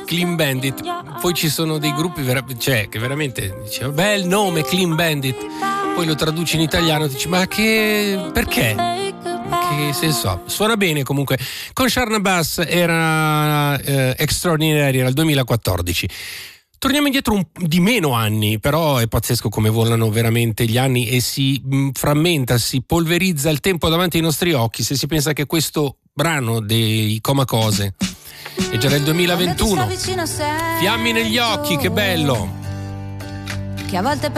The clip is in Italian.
Clean Bandit. Poi ci sono dei gruppi che veramente dice bel nome Clean Bandit, poi lo traduci in italiano e dici ma perché? Che senso ha? Suona bene comunque. Con Sharna Bass era Extraordinary, era il 2014. Torniamo indietro di meno anni, però è pazzesco come volano veramente gli anni e si frammenta, si polverizza il tempo davanti ai nostri occhi. Se si pensa che questo brano dei Comacose è già nel 2021, fiammi negli occhi, che bello! Che a volte